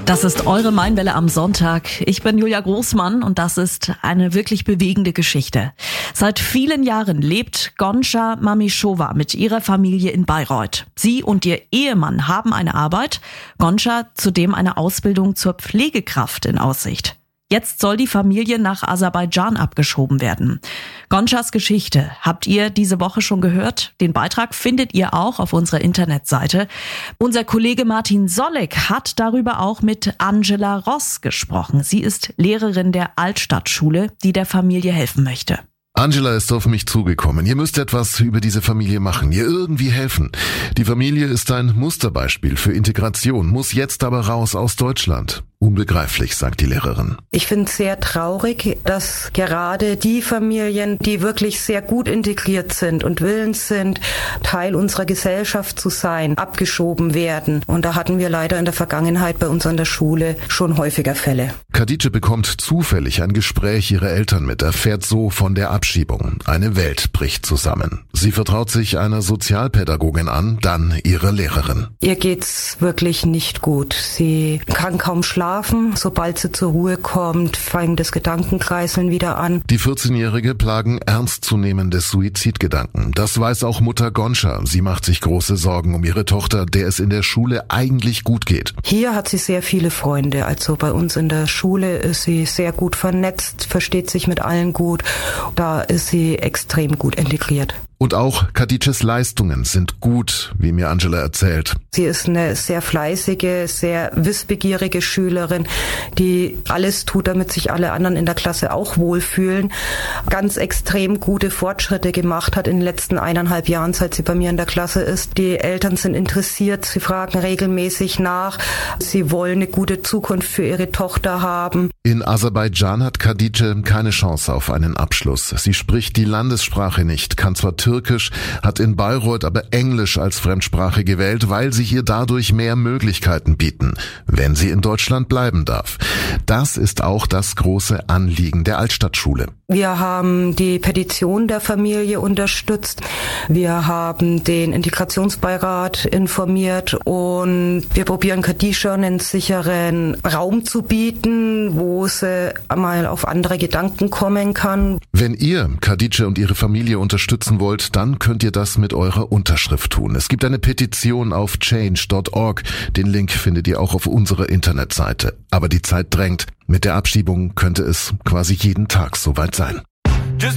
Das ist eure Mainwelle am Sonntag. Ich bin Julia Großmann und das ist eine wirklich bewegende Geschichte. Seit vielen Jahren lebt Gonca Mamišová mit ihrer Familie in Bayreuth. Sie und ihr Ehemann haben eine Arbeit, Gonca zudem eine Ausbildung zur Pflegekraft in Aussicht. Jetzt soll die Familie nach Aserbaidschan abgeschoben werden. Goncas Geschichte habt ihr diese Woche schon gehört? Den Beitrag findet ihr auch auf unserer Internetseite. Unser Kollege Martin Solleck hat darüber auch mit Angela Ross gesprochen. Sie ist Lehrerin der Altstadtschule, die der Familie helfen möchte. Angela ist auf mich zugekommen. Ihr müsst etwas über diese Familie machen, ihr irgendwie helfen. Die Familie ist ein Musterbeispiel für Integration, muss jetzt aber raus aus Deutschland. Unbegreiflich, sagt die Lehrerin. Ich finde es sehr traurig, dass gerade die Familien, die wirklich sehr gut integriert sind und willens sind, Teil unserer Gesellschaft zu sein, abgeschoben werden. Und da hatten wir leider in der Vergangenheit bei uns an der Schule schon häufiger Fälle. Khadija bekommt zufällig ein Gespräch ihrer Eltern mit, erfährt so von der Abschiebung. Eine Welt bricht zusammen. Sie vertraut sich einer Sozialpädagogin an, dann ihrer Lehrerin. Ihr geht's wirklich nicht gut. Sie kann kaum schlafen. Sobald sie zur Ruhe kommt, fängt das Gedankenkreiseln wieder an. Die 14-Jährige plagen ernstzunehmende Suizidgedanken. Das weiß auch Mutter Gonca. Sie macht sich große Sorgen um ihre Tochter, der es in der Schule eigentlich gut geht. Hier hat sie sehr viele Freunde. Also bei uns in der Schule ist sie sehr gut vernetzt, versteht sich mit allen gut. Da ist sie extrem gut integriert. Und auch Khadijas Leistungen sind gut, wie mir Angela erzählt. Sie ist eine sehr fleißige, sehr wissbegierige Schülerin, die alles tut, damit sich alle anderen in der Klasse auch wohlfühlen. Ganz extrem gute Fortschritte gemacht hat in den letzten 1,5 Jahren, seit sie bei mir in der Klasse ist. Die Eltern sind interessiert, sie fragen regelmäßig nach. Sie wollen eine gute Zukunft für ihre Tochter haben. In Aserbaidschan hat Khadija keine Chance auf einen Abschluss. Sie spricht die Landessprache nicht, kann zwar Türkisch, hat in Bayreuth aber Englisch als Fremdsprache gewählt, weil sich ihr dadurch mehr Möglichkeiten bieten, wenn sie in Deutschland bleiben darf. Das ist auch das große Anliegen der Altstadtschule. Wir haben die Petition der Familie unterstützt. Wir haben den Integrationsbeirat informiert und wir probieren Khadija einen sicheren Raum zu bieten, wo sie mal auf andere Gedanken kommen kann. Wenn ihr Khadija und ihre Familie unterstützen wollt, dann könnt ihr das mit eurer Unterschrift tun. Es gibt eine Petition auf change.org. Den Link findet ihr auch auf unserer Internetseite. Aber die Zeit drängt. Mit der Abschiebung könnte es quasi jeden Tag soweit sein.